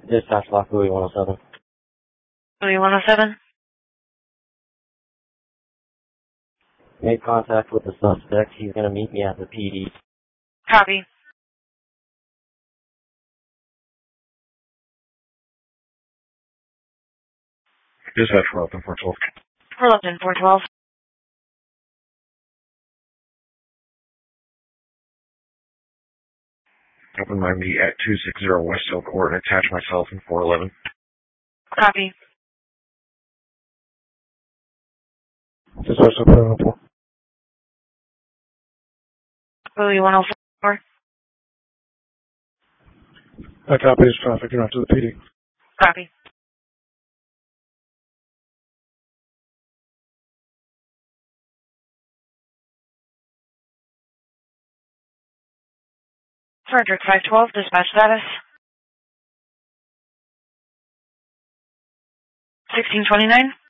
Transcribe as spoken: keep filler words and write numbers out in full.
Dispatch lock Louis one oh seven. Louis one oh seven. Made contact with the suspect. He's going to meet me at the P D. Copy. Dispatch for Upton four twelve. For Upton four twelve. Open my me at two sixty West Oak Court and attach myself in four eleven. Copy. Dispatch up one oh four. Louis one oh four. I copy this traffic and after the P D. Copy. Frederick five twelve, dispatch status. sixteen twenty-nine.